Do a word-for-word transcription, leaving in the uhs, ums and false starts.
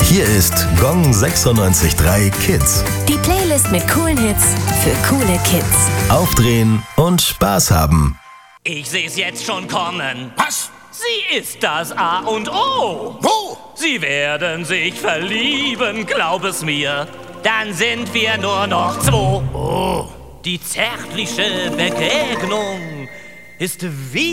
Hier ist Gong sechsundneunzig Komma drei Kids. Die Playlist mit coolen Hits für coole Kids. Aufdrehen und Spaß haben. Ich seh's jetzt schon kommen. Was? Sie ist das A und O. Wo? Sie werden sich verlieben, glaub es mir. Dann sind wir nur noch zwei. Oh. Die zärtliche Begegnung ist wie